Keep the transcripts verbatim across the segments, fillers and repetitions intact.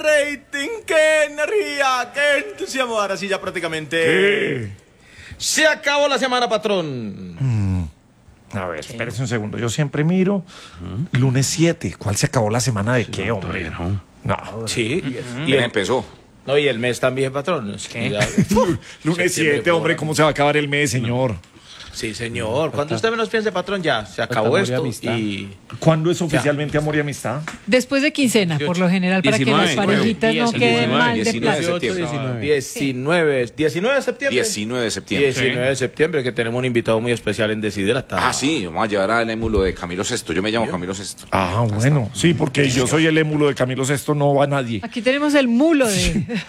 rating, qué energía, qué entusiasmo. Ahora sí ya prácticamente... ¿Qué? Se acabó la semana, patrón. Mm. A ver, espérese un segundo. Yo siempre miro. ¿Mm? Lunes siete. ¿Cuál se acabó la semana de qué, hombre? No. No. Sí. Y Y el, empezó. no, y el mes también, patrón. ¿Qué? Lunes siete, hombre. ¿Cómo se va a acabar el mes, señor? Sí, señor. Cuando usted menos piense, patrón, ya se acabó esto. Y... ¿Cuándo es oficialmente amor y amistad? Después de quincena, por lo general, para que las parejitas no queden mal de diecinueve plata. de septiembre. diecinueve, diecinueve de septiembre. diecinueve de septiembre. diecinueve de septiembre, que tenemos un invitado muy especial en Desiderata. Ah, sí, vamos a llevar al émulo de Camilo Sexto. Yo me llamo Camilo Sexto. Ah, bueno. Sí, porque yo soy el émulo de Camilo Sexto, no va nadie. Aquí tenemos el mulo de...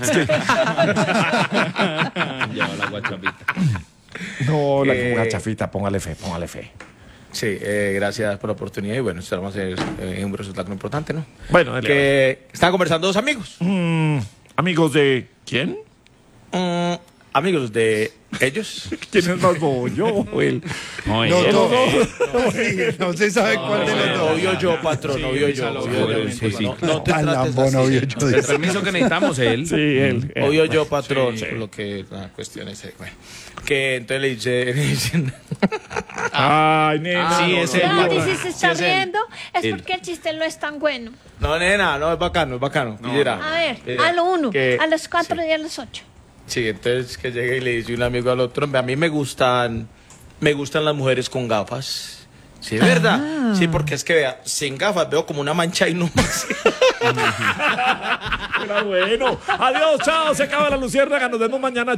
Lleva la guachapita. No, la Eh, gachafita, póngale fe, póngale fe. Sí, eh, gracias por la oportunidad y bueno, estamos en eh, un resultado muy importante, ¿no? Bueno, dale, Que están conversando dos amigos. Mm, amigos de... ¿Quién? Mm, amigos de ellos. ¿Quién es más bobo, yo o él? No, No, él. no, No se sabe cuál de los dos. Obvio yo, patrón, obvio yo. Obvio yo, sí, sí. no, no te Tan trates lambón, así, obvio sí, yo. no te El permiso que necesitamos él. Sí, él. él. Obvio yo, patrón, Sí. por lo que la cuestión es, eh, bueno, que entonces le dice, le dicen, Ay, nena. Sí, no, ese no, es Y no. si se está es él. riendo, es Él. porque el chiste no es tan bueno. no, nena, no, es bacano, es bacano. Y mira, A ver, mira, a lo uno, que- a los cuatro y a los ocho. Sí, entonces que llega y le dice un amigo al otro, a mí me gustan, me gustan las mujeres con gafas. Sí, es verdad. Ah. Sí, porque es que vea, sin gafas veo como una mancha y no más. Era bueno. Adiós, chao. Se acaba la luciérnaga. Nos vemos mañana.